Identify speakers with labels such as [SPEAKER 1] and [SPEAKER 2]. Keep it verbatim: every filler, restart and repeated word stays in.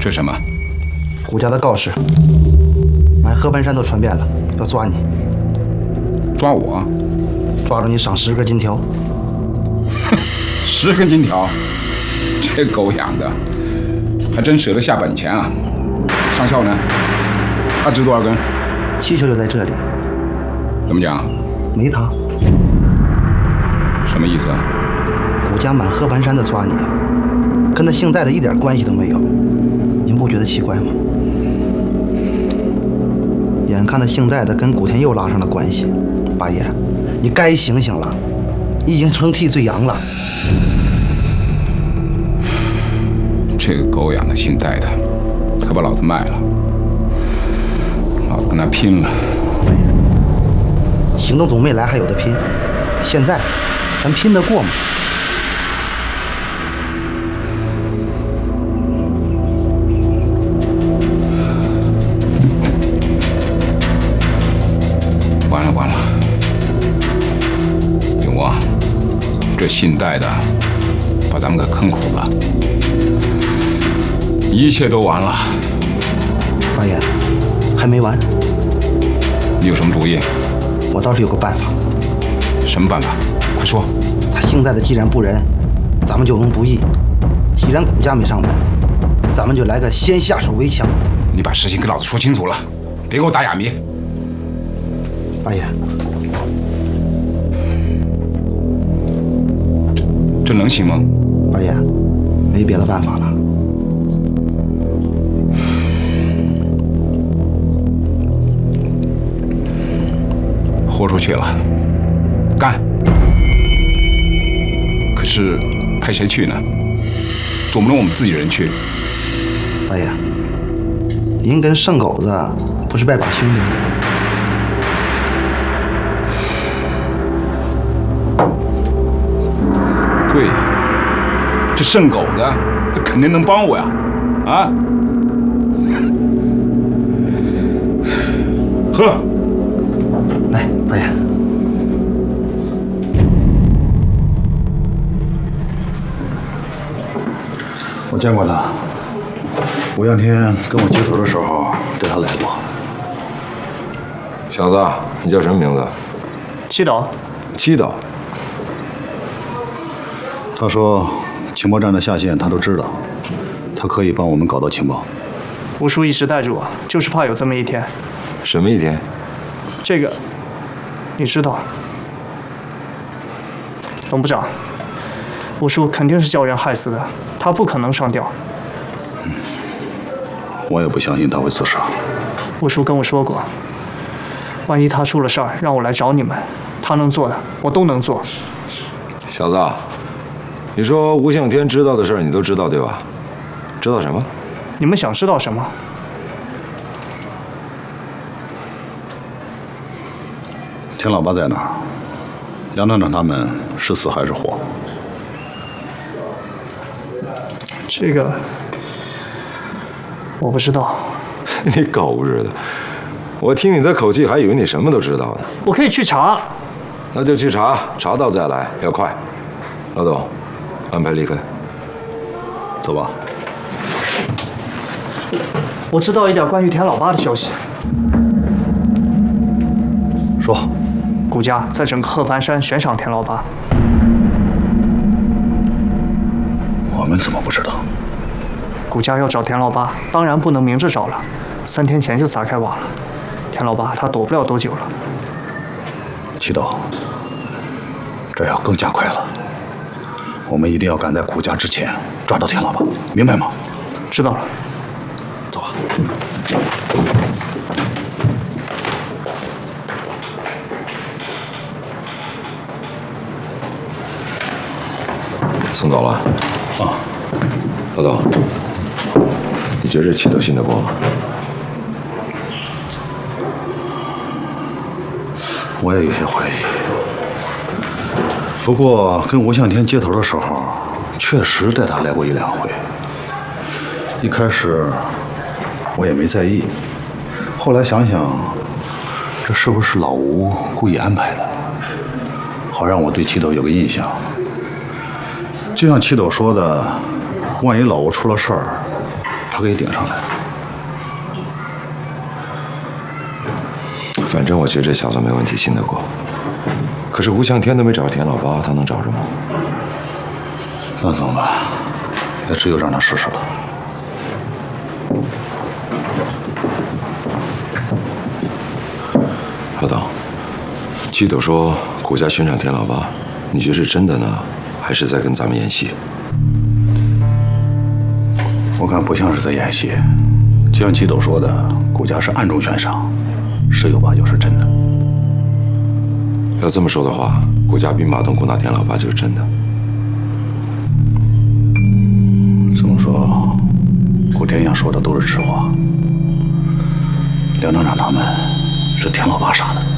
[SPEAKER 1] 这什么？
[SPEAKER 2] 谷家的告示，满河盘山都传遍了，要抓你。
[SPEAKER 1] 抓我？
[SPEAKER 2] 抓住你赏十根金条。
[SPEAKER 1] 十根金条？这狗养的，还真舍得下本钱啊！上校呢？他值多少根？
[SPEAKER 2] 气球就在这里。
[SPEAKER 1] 怎么讲？
[SPEAKER 2] 没他。
[SPEAKER 1] 什么意思啊？
[SPEAKER 2] 谷家满河盘山的抓你，跟他姓戴的一点关系都没有，您不觉得奇怪吗？眼看他姓戴的跟古天佑拉上了关系，八爷，你该醒醒了，你已经成替罪羊了。
[SPEAKER 1] 这个狗养的姓戴的，他把老子卖了，老子跟他拼了。
[SPEAKER 2] 八爷，行动总没来，还有的拼，现在咱拼得过吗？
[SPEAKER 1] 完了完了，永旺，这姓戴的把咱们给坑苦了，一切都完了。
[SPEAKER 2] 八爷，还没完。
[SPEAKER 1] 你有什么主意？
[SPEAKER 2] 我倒是有个办法。
[SPEAKER 1] 什么办法？快说。
[SPEAKER 2] 他姓戴的既然不仁，咱们就能不义；既然谷家没上门，咱们就来个先下手为强。
[SPEAKER 1] 你把事情给老子说清楚了，别给我打哑谜。
[SPEAKER 2] 八爷，
[SPEAKER 1] 这这能行吗？
[SPEAKER 2] 八爷，没别的办法了。
[SPEAKER 1] 豁出去了，干！可是派谁去呢？总不能我们自己人去。
[SPEAKER 2] 八爷，您跟剩狗子不是拜把兄弟吗？
[SPEAKER 1] 对呀，这剩狗的，他肯定能帮我呀！啊，喝。
[SPEAKER 2] 来，八爷。
[SPEAKER 3] 我见过他，吴阳天跟我接头的时候带他来过。
[SPEAKER 4] 小子，你叫什么名字？
[SPEAKER 5] 七岛。
[SPEAKER 4] 七岛。
[SPEAKER 3] 他说，情报站的下线他都知道，他可以帮我们搞到情报。
[SPEAKER 5] 吴叔一直带着我，就是怕有这么一天。
[SPEAKER 4] 什么一天？
[SPEAKER 5] 这个，你知道。董部长，吴叔肯定是叫人害死的，他不可能上吊。
[SPEAKER 3] 嗯，我也不相信他会自杀。
[SPEAKER 5] 吴叔跟我说过，万一他出了事儿，让我来找你们，他能做的，我都能做。
[SPEAKER 4] 小子。你说吴向天知道的事儿你都知道对吧？知道什么？
[SPEAKER 5] 你们想知道什么？
[SPEAKER 3] 田老八在哪儿？杨团长他们是死还是活？
[SPEAKER 5] 这个我不知道。
[SPEAKER 4] 你狗日的！我听你的口气还以为你什么都知道呢。
[SPEAKER 5] 我可以去查。
[SPEAKER 4] 那就去查，查到再来，要快。老董。安排离开，
[SPEAKER 3] 走吧。
[SPEAKER 5] 我知道一点关于田老八的消息。
[SPEAKER 3] 说，
[SPEAKER 5] 谷家在整个鹤盘山悬赏田老八。
[SPEAKER 3] 我们怎么不知道？
[SPEAKER 5] 谷家要找田老八，当然不能明着找了，三天前就撒开网了。田老八他躲不了多久了。
[SPEAKER 3] 七岛，这要更加快了。我们一定要赶在谷家之前抓到田老八，明白吗？
[SPEAKER 5] 知道了。
[SPEAKER 3] 走吧。
[SPEAKER 4] 送走了。
[SPEAKER 3] 啊，
[SPEAKER 4] 老董，你觉得这气都信得过吗？
[SPEAKER 3] 我也有些怀疑。不过跟吴向天接头的时候，确实带他来过一两回。一开始我也没在意，后来想想，这是不是老吴故意安排的，好让我对七斗有个印象。就像七斗说的，万一老吴出了事儿， 他给顶上来。
[SPEAKER 4] 反正我觉得这小子没问题，信得过。可是吴向天都没找着田老八，他能找着吗？
[SPEAKER 3] 那怎么办？也只有让他试试了。
[SPEAKER 4] 老董，季斗说谷家悬赏田老八，你觉得是真的呢，还是在跟咱们演戏？
[SPEAKER 3] 我看不像是在演戏，就像季斗说的，谷家是暗中悬赏，十有八九是真的。
[SPEAKER 4] 要这么说的话，谷家兵马侗攻打田老八就是真的。
[SPEAKER 3] 这么说，谷天阳说的都是实话。梁厂长他们是田老八杀的。